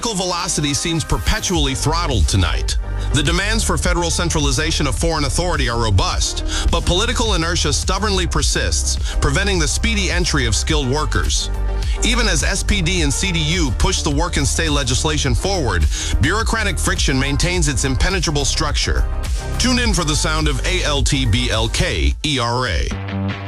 Political velocity seems perpetually throttled tonight. The demands for federal centralization of foreign authority are robust, but political inertia stubbornly persists, preventing the speedy entry of skilled workers. Even as SPD and CDU push the work and stay legislation forward, bureaucratic friction maintains its impenetrable structure. Tune in for the sound of ALTBLK ERA.